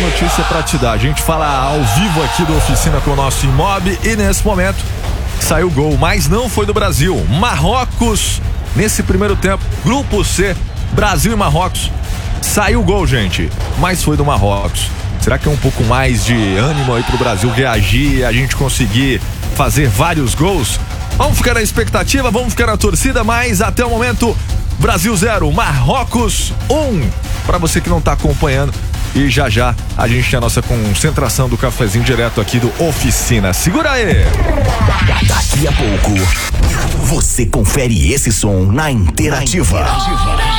notícia pra te dar. A gente fala ao vivo aqui do Oficina com o nosso Imob e nesse momento saiu o gol, mas não foi do Brasil. Marrocos, nesse primeiro tempo, Grupo C, Brasil e Marrocos. Saiu o gol, gente, mas foi do Marrocos. Será que é um pouco mais de ânimo aí pro Brasil reagir e a gente conseguir fazer vários gols? Vamos ficar na expectativa, vamos ficar na torcida, mas até o momento, Brasil 0, Marrocos 1. Para você que não tá acompanhando, e já a gente tem a nossa concentração do cafezinho direto aqui do Oficina. Segura aí! Daqui a pouco, você confere esse som na Interativa.